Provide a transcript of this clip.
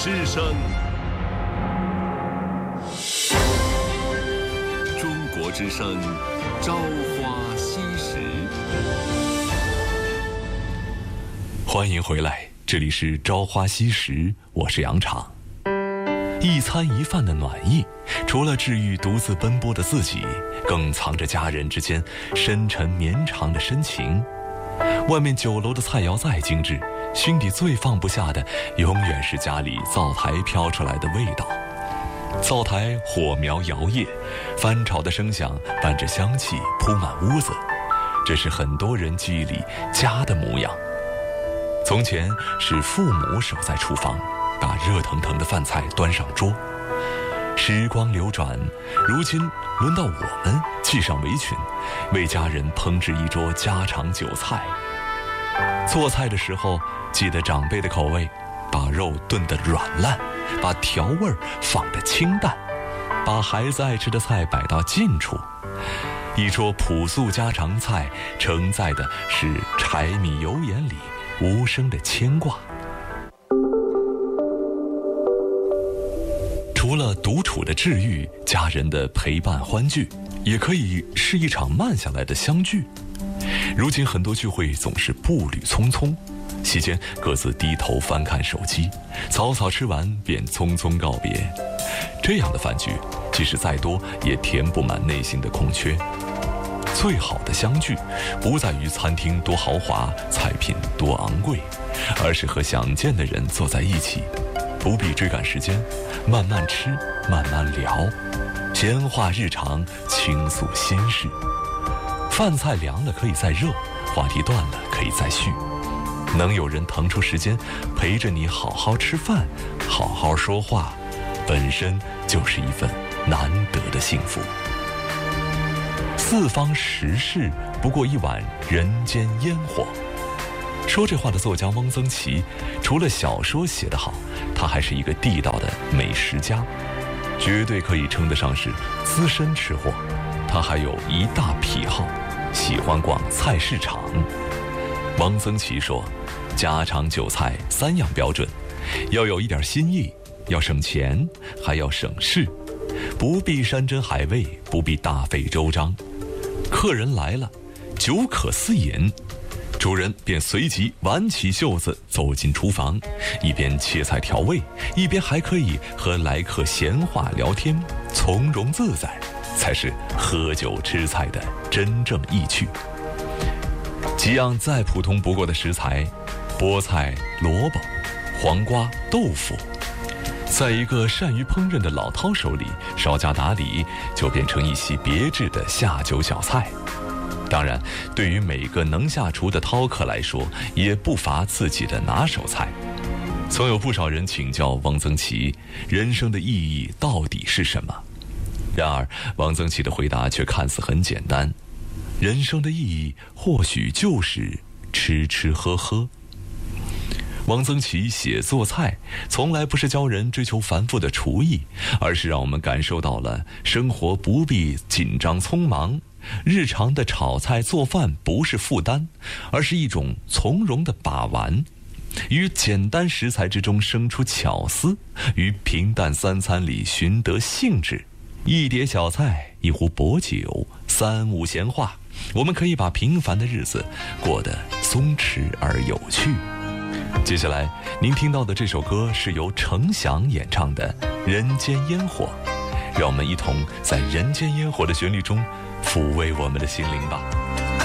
之声，中国之声，朝花夕拾。欢迎回来，这里是朝花夕拾，我是杨昶。一餐一饭的暖意，除了治愈独自奔波的自己，更藏着家人之间深沉绵长的深情。外面酒楼的菜肴再精致，心底最放不下的永远是家里灶台飘出来的味道。灶台火苗摇曳，翻炒的声响伴着香气铺满屋子，这是很多人记忆里家的模样。从前是父母守在厨房，把热腾腾的饭菜端上桌。时光流转，如今轮到我们系上围裙，为家人烹制一桌家常酒菜。做菜的时候记得长辈的口味，把肉炖得软烂，把调味放得清淡，把孩子爱吃的菜摆到近处。一桌朴素家常菜，承载的是柴米油盐里无声的牵挂。除了独处的治愈，家人的陪伴欢聚，也可以是一场慢下来的相聚。如今很多聚会总是步履匆匆，席间各自低头翻看手机，草草吃完便匆匆告别。这样的饭局，即使再多，也填不满内心的空缺。最好的相聚，不在于餐厅多豪华，菜品多昂贵，而是和想见的人坐在一起，不必追赶时间，慢慢吃，慢慢聊，闲话日常，倾诉心事。饭菜凉了可以再热，话题断了可以再续。能有人腾出时间陪着你好好吃饭，好好说话，本身就是一份难得的幸福。四方时事不过一碗人间烟火。说这话的作家汪曾祺，除了小说写得好，他还是一个地道的美食家，绝对可以称得上是资深吃货。他还有一大癖好，喜欢逛菜市场。汪曾祺说，家常酒菜3样标准，要有一点新意，要省钱，还要省事，不必山珍海味，不必大费周章。客人来了，酒可私饮，主人便随即挽起袖子走进厨房，一边切菜调味，一边还可以和来客闲话聊天，从容自在，才是喝酒吃菜的真正意趣。几样再普通不过的食材，菠菜、萝卜、黄瓜、豆腐，在一个善于烹饪的老饕手里，稍加打理，就变成一席别致的下酒小菜。当然，对于每个能下厨的饕客来说，也不乏自己的拿手菜。曾有不少人请教汪曾祺，人生的意义到底是什么？然而，汪曾祺的回答却看似很简单：人生的意义或许就是吃吃喝喝。汪曾祺写做菜，从来不是教人追求繁复的厨艺，而是让我们感受到了生活不必紧张匆忙，日常的炒菜做饭不是负担，而是一种从容的把玩。于简单食材之中生出巧思，于平淡三餐里寻得兴致。一碟小菜，一壶薄酒，3、5闲话，我们可以把平凡的日子过得松弛而有趣。接下来您听到的这首歌是由程响演唱的《人间烟火》，让我们一同在人间烟火的旋律中抚慰我们的心灵吧。